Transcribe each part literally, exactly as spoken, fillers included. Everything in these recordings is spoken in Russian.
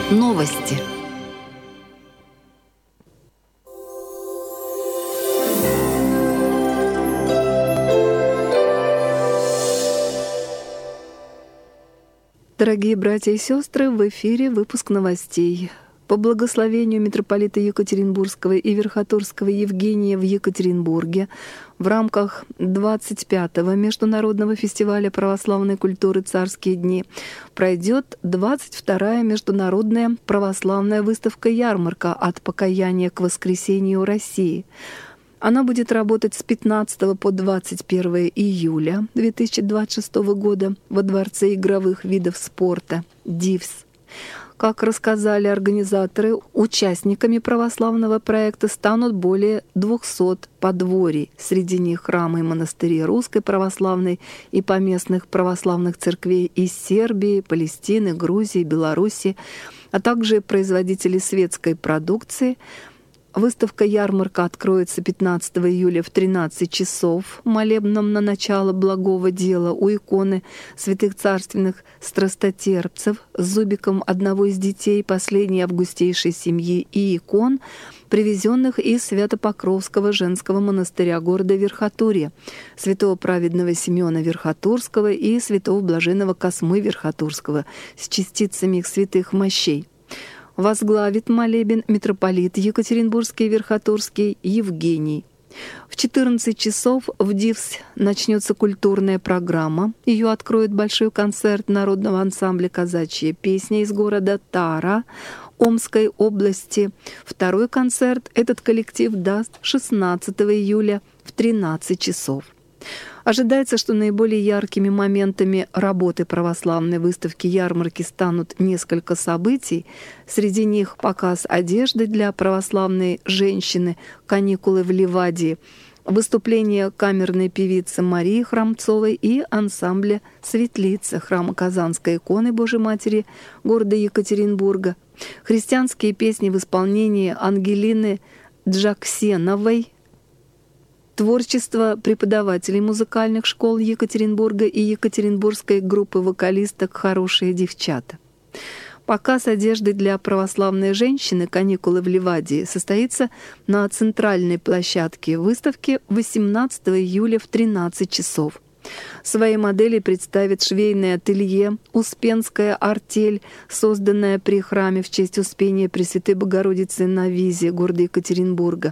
Новости. Дорогие братья и сестры, в эфире выпуск новостей. По благословению митрополита Екатеринбургского и Верхотурского Евгения в Екатеринбурге в рамках двадцать пятого Международного фестиваля православной культуры «Царские дни» пройдет двадцать вторая Международная православная выставка-ярмарка «От покаяния к воскресению России». Она будет работать с пятнадцатого по двадцать первое июля две тысячи двадцать шестого года во Дворце игровых видов спорта «ДИВС». Как рассказали организаторы, участниками православного проекта станут более двухсот подворий. Среди них храмы и монастыри Русской Православной и поместных православных церквей из Сербии, Палестины, Грузии, Беларуси, а также производители светской продукции. Выставка-ярмарка откроется пятнадцатого июля в тринадцать часов молебном на начало благого дела у иконы святых царственных страстотерпцев с зубиком одного из детей последней августейшей семьи и икон, привезенных из Свято-Покровского женского монастыря города Верхотурья, святого праведного Симеона Верхотурского и святого блаженного Космы Верхотурского с частицами их святых мощей. Возглавит молебен митрополит Екатеринбургский и Верхотурский Евгений. В четырнадцать часов в ДИВС начнется культурная программа. Ее откроет большой концерт народного ансамбля «Казачья песня» из города Тара Омской области. Второй концерт этот коллектив даст шестнадцатого июля в тринадцать часов. Ожидается, что наиболее яркими моментами работы православной выставки-ярмарки станут несколько событий. Среди них показ одежды для православной женщины, каникулы в Ливадии, выступление камерной певицы Марии Храмцовой и ансамбля «Светлица» храма Казанской иконы Божией Матери города Екатеринбурга, христианские песни в исполнении Ангелины Джаксеновой, творчество преподавателей музыкальных школ Екатеринбурга и екатеринбургской группы вокалисток «Хорошие девчата». Показ одежды для православной женщины «Каникулы в Ливадии» состоится на центральной площадке выставки восемнадцатого июля в тринадцать часов. Свои модели представит швейное ателье «Успенская артель», созданная при храме в честь Успения Пресвятой Богородицы на Визе города Екатеринбурга.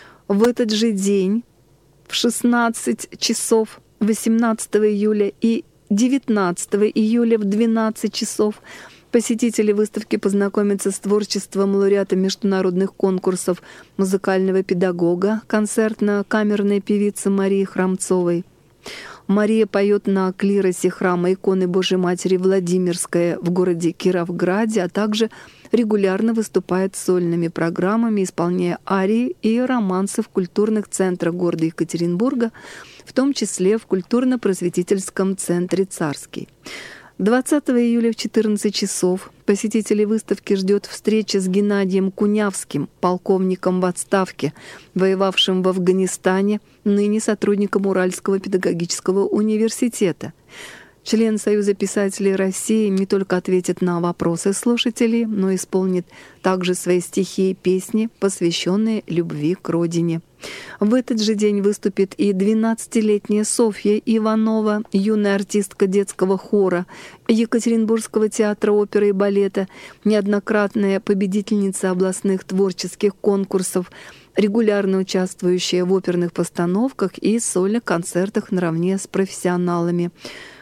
В этот же день в шестнадцать часов восемнадцатого июля и девятнадцатого июля в двенадцать часов посетители выставки познакомятся с творчеством лауреата международных конкурсов музыкального педагога, концертно-камерной певицы Марии Храмцовой. Мария поет на клиросе храма иконы Божией Матери Владимирская в городе Кировграде, а также регулярно выступает с сольными программами, исполняя арии и романсы в культурных центрах города Екатеринбурга, в том числе в культурно-просветительском центре «Царский». двадцатого июля в четырнадцать часов посетителей выставки ждет встреча с Геннадием Кунявским, полковником в отставке, воевавшим в Афганистане, ныне сотрудником Уральского педагогического университета. Член Союза писателей России не только ответит на вопросы слушателей, но и исполнит также свои стихи и песни, посвященные любви к родине. В этот же день выступит и двенадцатилетняя Софья Иванова, юная артистка детского хора Екатеринбургского театра оперы и балета, неоднократная победительница областных творческих конкурсов, регулярно участвующая в оперных постановках и сольных концертах наравне с профессионалами.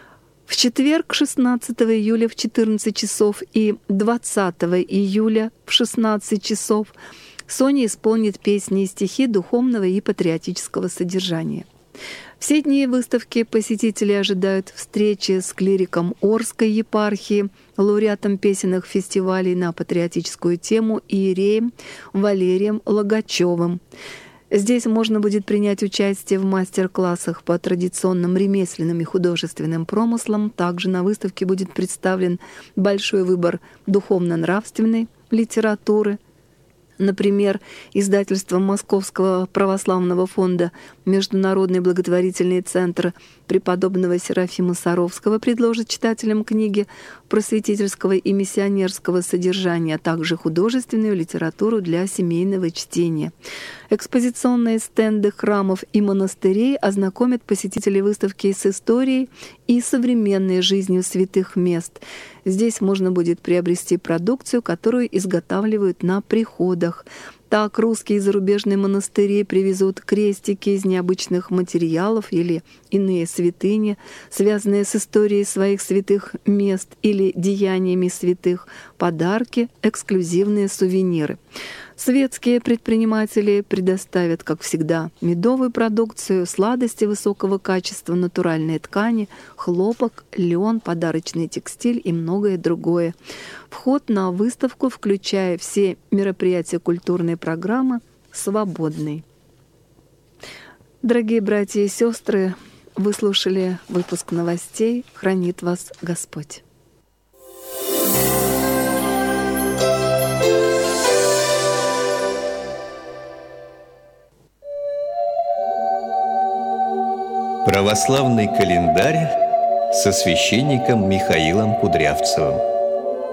В четверг, шестнадцатого июля в четырнадцать часов и двадцатого июля в шестнадцать часов Соня исполнит песни и стихи духовного и патриотического содержания. Все дни выставки посетители ожидают встречи с клириком Орской епархии, лауреатом песенных фестивалей на патриотическую тему иереем Валерием Логачевым. Здесь можно будет принять участие в мастер-классах по традиционным ремесленным и художественным промыслам. Также на выставке будет представлен большой выбор духовно-нравственной литературы, Например, издательство Московского православного фонда «Международный благотворительный центр» преподобного Серафима Саровского предложит читателям книги просветительского и миссионерского содержания, а также художественную литературу для семейного чтения. Экспозиционные стенды храмов и монастырей ознакомят посетителей выставки с историей и современной жизнью святых мест. Здесь можно будет приобрести продукцию, которую изготавливают на приходах. Так, русские и зарубежные монастыри привезут крестики из необычных материалов или иные святыни, связанные с историей своих святых мест или деяниями святых, подарки, эксклюзивные сувениры. Светские предприниматели предоставят, как всегда, медовую продукцию, сладости высокого качества, натуральные ткани, хлопок, лен, подарочный текстиль и многое другое. Вход на выставку, включая все мероприятия культурной программы, свободный. Дорогие братья и сестры, вы слушали выпуск новостей. Хранит вас Господь. Православный календарь со священником Михаилом Кудрявцевым.